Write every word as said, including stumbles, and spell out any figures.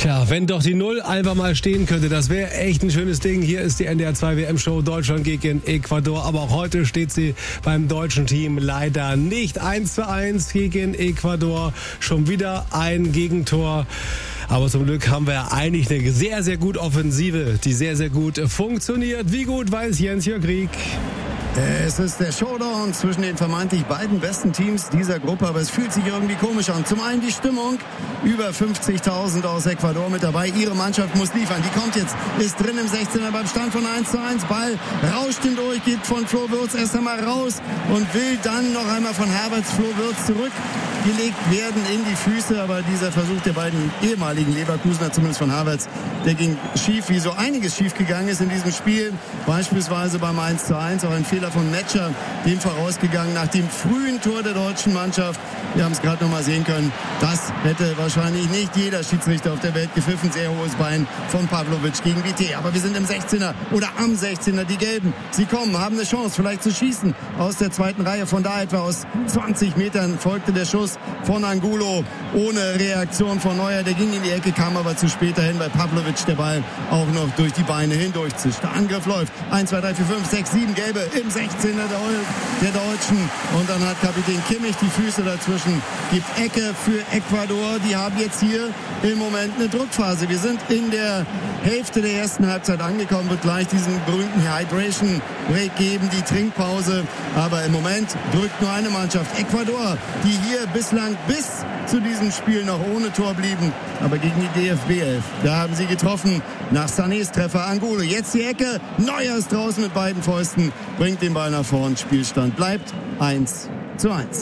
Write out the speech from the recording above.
Tja, wenn doch die Null einfach mal stehen könnte, das wäre echt ein schönes Ding. Hier ist die N D R zwei W M-Show Deutschland gegen Ecuador. Aber auch heute steht sie beim deutschen Team leider nicht. eins zu eins gegen Ecuador. Schon wieder ein Gegentor. Aber zum Glück haben wir eigentlich eine sehr, sehr gute Offensive, die sehr, sehr gut funktioniert. Wie gut weiß Jens-Jörg Rieck. Es ist der Showdown zwischen den vermeintlich beiden besten Teams dieser Gruppe, aber es fühlt sich irgendwie komisch an. Zum einen die Stimmung, über fünfzigtausend aus Ecuador mit dabei. Ihre Mannschaft muss liefern. Die kommt jetzt, ist drin im sechzehner beim Stand von eins zu eins. Ball rauscht ihm durch, geht von Flo Würz erst einmal raus und will dann noch einmal von Herberts Flo Würz zurückgelegt werden in die Füße. Aber dieser Versuch der beiden ehemaligen Leverkusener, zumindest von Havertz, der ging schief, wie so einiges schief gegangen ist in diesem Spiel. Beispielsweise beim eins zu eins, auch ein Fehler von Metscher, dem vorausgegangen nach dem frühen Tor der deutschen Mannschaft. Wir haben es gerade noch mal sehen können. Das hätte wahrscheinlich nicht jeder Schiedsrichter auf der Welt gepfiffen. Sehr hohes Bein von Pavlovic gegen B T. Aber wir sind im sechzehner oder am sechzehner. Die Gelben, sie kommen, haben eine Chance vielleicht zu schießen aus der zweiten Reihe. Von da etwa aus zwanzig Metern folgte der Schuss von Angulo ohne Reaktion von Neuer. Der ging in die Ecke, kam aber zu spät dahin, weil Pavlovic der Ball auch noch durch die Beine hindurch zischt. Der Angriff läuft. eins, zwei, drei, vier, fünf, sechs, sieben Gelbe im sechzehner der Deutschen. Und dann hat Kapitän Kimmich die Füße dazwischen. Gibt Ecke für Ecuador. Die haben jetzt hier im Moment eine Druckphase. Wir sind in der Hälfte der ersten Halbzeit angekommen. Wird gleich diesen berühmten Hydration Break geben, die Trinkpause. Aber im Moment drückt nur eine Mannschaft. Ecuador, die hier bislang bis zu diesem Spiel noch ohne Tor blieben. Aber gegen die D F B elf, da haben sie getroffen. Nach Sanés Treffer Angulo. Jetzt die Ecke. Neuer ist draußen mit beiden Fäusten. Bringt den Ball nach vorn. Spielstand bleibt eins zu eins.